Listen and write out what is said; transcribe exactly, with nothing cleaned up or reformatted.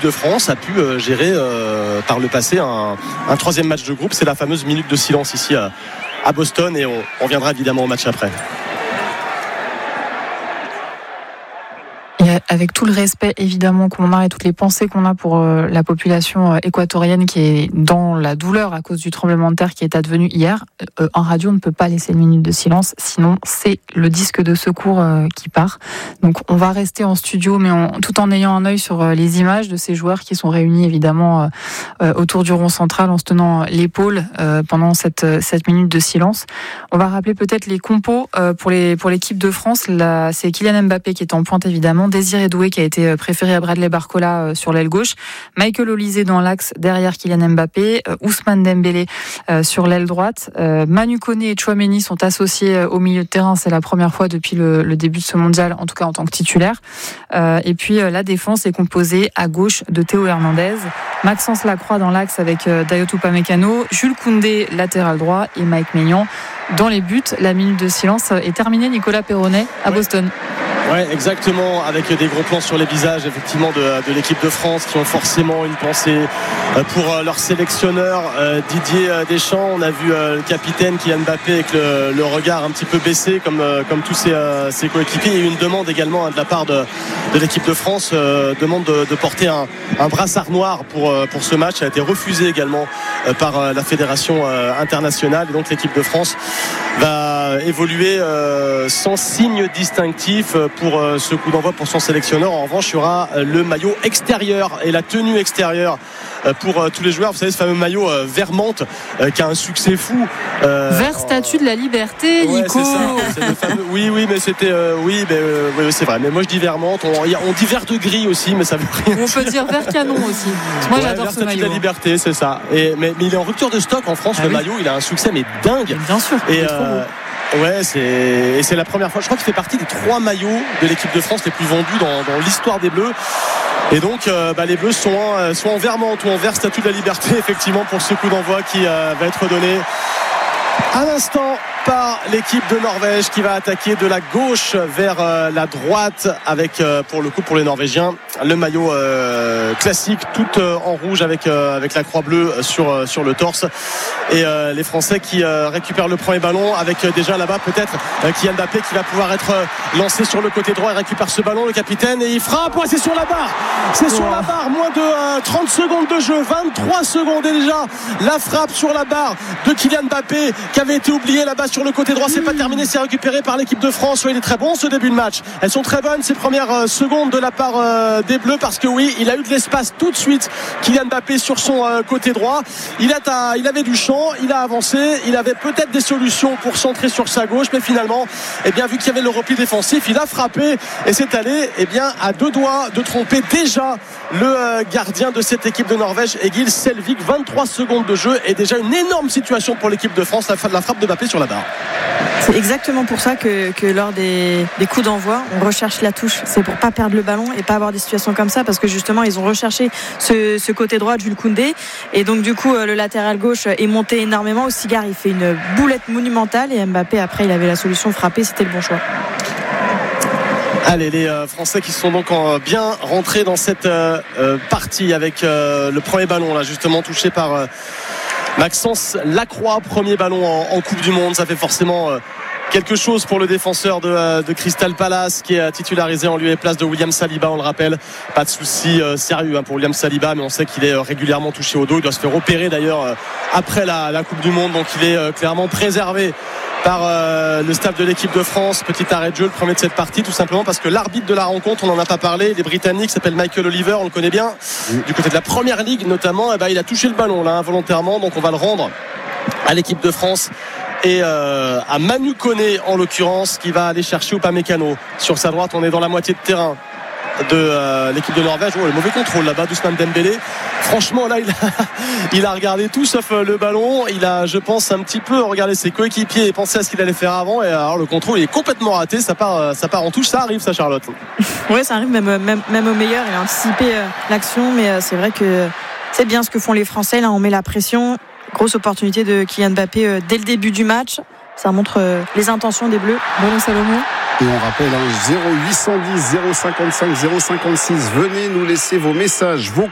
de France a pu euh, gérer euh, par le passé un, un troisième match de groupe. C'est la fameuse minute de silence ici à, à Boston et on, on viendra évidemment au match après. Et avec tout le respect évidemment qu'on a et toutes les pensées qu'on a pour euh, la population euh, équatorienne qui est dans la douleur à cause du tremblement de terre qui est advenu hier, euh, en radio on ne peut pas laisser une minute de silence, sinon c'est le disque de secours euh, qui part. Donc on va rester en studio mais on, tout en ayant un œil sur euh, les images de ces joueurs qui sont réunis évidemment euh, euh, autour du rond central en se tenant l'épaule euh, pendant cette, cette minute de silence. On va rappeler peut-être les compos euh, pour, les, pour l'équipe de France. Là, c'est Kylian Mbappé qui est en pointe évidemment, Désiré Doué qui a été préféré à Bradley Barcola sur l'aile gauche, Michael Olise dans l'axe derrière Kylian Mbappé, Ousmane Dembélé sur l'aile droite, Manu Koné et Tchouaméni sont associés au milieu de terrain, c'est la première fois depuis le, le début de ce mondial, en tout cas en tant que titulaire. Et puis la défense est composée à gauche de Théo Hernandez, Maxence Lacroix dans l'axe avec Dayot Upamecano, Jules Koundé latéral droit et Mike Maignan dans les buts. La minute de silence est terminée. Nicolas Perronnet à ouais. Boston. Ouais, exactement, avec des gros plans sur les visages effectivement de, de l'équipe de France qui ont forcément une pensée pour leur sélectionneur Didier Deschamps. On a vu le capitaine Kylian Mbappé avec le, le regard un petit peu baissé comme, comme tous ses, ses coéquipiers. Il y a eu une demande également de la part de, de l'équipe de France, euh, demande de, de porter un, un brassard noir pour, pour ce match. Ça a été refusé également par la fédération internationale et donc l'équipe de France va évoluer euh, sans signe distinctif pour euh, ce coup d'envoi pour son sélectionneur. En revanche, il y aura le maillot extérieur et la tenue extérieure euh, pour euh, tous les joueurs. Vous savez, ce fameux maillot euh, vert menthe euh, qui a un succès fou. Euh, vert statue de la liberté, ouais, Nico. C'est ça, c'est le fameux... Oui, oui, mais c'était... Euh, oui, mais, euh, oui, c'est vrai. Mais moi, je dis vert menthe. On, on dit vert de gris aussi, mais ça veut rien On peut dire vert canon aussi. Moi, ouais, j'adore ce maillot. Vert statue de la liberté, c'est ça. Et, mais, mais il est en rupture de stock en France, ah, le oui. maillot. Il a un succès, mais dingue. Et bien sûr, et, il est trop beau. Ouais, c'est, et c'est la première fois. Je crois qu'il fait partie des trois maillots de l'équipe de France les plus vendus dans, dans l'histoire des Bleus. Et donc, euh, bah, les Bleus sont, euh, sont en vert menthe ou en vert statue de la liberté, effectivement, pour ce coup d'envoi qui euh, va être donné à l'instant par l'équipe de Norvège qui va attaquer de la gauche vers euh, la droite avec euh, pour le coup pour les Norvégiens le maillot euh, classique tout euh, en rouge avec euh, avec la croix bleue sur euh, sur le torse et euh, les Français qui euh, récupèrent le premier ballon avec euh, déjà là-bas peut-être euh, Kylian Mbappé qui va pouvoir être euh, lancé sur le côté droit et récupère ce ballon, le capitaine, et il frappe. Ouais, c'est sur la barre, c'est sur la barre, moins de euh, trente secondes de jeu, vingt-trois secondes et déjà la frappe sur la barre de Kylian Mbappé qui avait été oublié là-bas sur le côté droit. C'est pas terminé, c'est récupéré par l'équipe de France. Ouais, il est très bon ce début de match, elles sont très bonnes ces premières euh, secondes de la part euh, des Bleus, parce que oui, il a eu de l'espace tout de suite Kylian Mbappé sur son euh, côté droit. Il, a ta, il avait du champ, il a avancé, il avait peut-être des solutions pour centrer sur sa gauche, mais finalement eh bien, vu qu'il y avait le repli défensif, il a frappé et c'est allé eh bien, à deux doigts de tromper déjà le euh, gardien de cette équipe de Norvège, Egil Selvik. Vingt-trois secondes de jeu et déjà une énorme situation pour l'équipe de France, la, la frappe de Mbappé sur la barre. C'est exactement pour ça que, que lors des, des coups d'envoi, on recherche la touche. C'est pour pas perdre le ballon et pas avoir des situations comme ça, parce que justement ils ont recherché ce, ce côté droit de Jules Koundé, et donc du coup le latéral gauche est monté énormément. Ossigard, il fait une boulette monumentale et Mbappé après il avait la solution, frapper, c'était le bon choix. Allez, les euh, Français qui sont donc en, bien rentrés dans cette euh, euh, partie avec euh, le premier ballon là justement touché par euh, Maxence Lacroix, premier ballon en, en Coupe du Monde. Ça fait forcément euh, quelque chose pour le défenseur de, euh, de Crystal Palace qui est titularisé en lieu et place de William Saliba, on le rappelle. Pas de souci euh, sérieux hein, pour William Saliba, mais on sait qu'il est euh, régulièrement touché au dos. Il doit se faire opérer d'ailleurs euh, après la, la Coupe du Monde, donc il est euh, clairement préservé par euh, le staff de l'équipe de France. Petit arrêt de jeu, le premier de cette partie, tout simplement parce que l'arbitre de la rencontre, on n'en a pas parlé, il est britannique, s'appelle Michael Oliver, on le connaît bien, mmh. du côté de la première ligue notamment. Eh ben, il a touché le ballon là involontairement, donc on va le rendre à l'équipe de France et euh, à Manu Koné en l'occurrence, qui va aller chercher Upamecano sur sa droite. On est dans la moitié de terrain de euh, l'équipe de Norvège. Oh, le mauvais contrôle là-bas d'Ousmane Dembélé. Franchement là il a, il a regardé tout sauf euh, le ballon. Il a, je pense, un petit peu regardé ses coéquipiers et pensé à ce qu'il allait faire avant, et alors le contrôle il est complètement raté. Ça part, ça part en touche. Ça arrive ça, Charlotte? Oui, ça arrive même, même, même au meilleur. Il a anticipé euh, l'action, mais euh, c'est vrai que c'est bien ce que font les Français. Là on met la pression. Grosse opportunité de Kylian Mbappé euh, dès le début du match. Ça montre euh, les intentions des Bleus. Bruno Salomon. Et on rappelle hein, zéro huit cent dix zéro cinquante-cinq zéro cinquante-six. Venez nous laisser vos messages, vos